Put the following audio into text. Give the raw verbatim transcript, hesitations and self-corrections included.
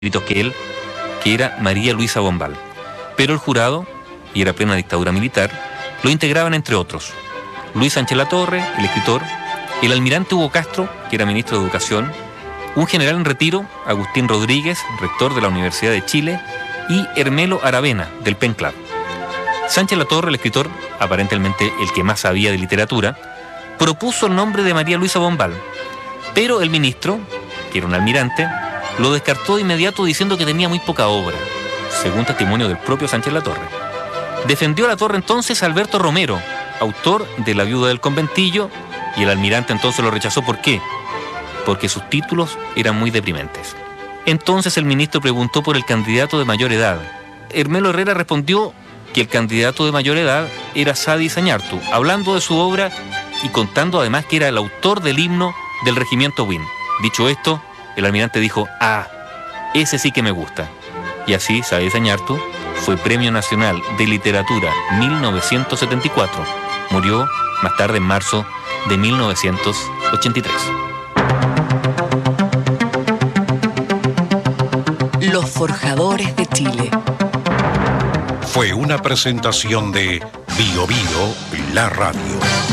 que él, que era María Luisa Bombal. Pero el jurado, y era plena dictadura militar, lo integraban entre otros Luis Sánchez Latorre, el escritor, el almirante Hugo Castro, que era ministro de Educación, un general en retiro, Agustín Rodríguez, rector de la Universidad de Chile, y Hermelo Aravena, del Pen Club. Sánchez Latorre, el escritor, aparentemente el que más sabía de literatura, propuso el nombre de María Luisa Bombal, pero el ministro, que era un almirante, lo descartó de inmediato diciendo que tenía muy poca obra, según testimonio del propio Sánchez Latorre. Defendió a Latorre entonces a Alberto Romero, autor de La viuda del conventillo, y el almirante entonces lo rechazó. ¿Por qué? Porque sus títulos eran muy deprimentes. Entonces el ministro preguntó por el candidato de mayor edad. Hermelo Herrera respondió que el candidato de mayor edad era Sadi Zañartu, hablando de su obra y contando además que era el autor del himno del regimiento Win. Dicho esto, el almirante dijo: ah, ese sí que me gusta. Y así Sadi Zañartu fue Premio Nacional de Literatura mil novecientos setenta y cuatro. Murió más tarde en marzo de mil novecientos ochenta y tres. Los Forjadores de Chile. Fue una presentación de Bio Bio, la radio.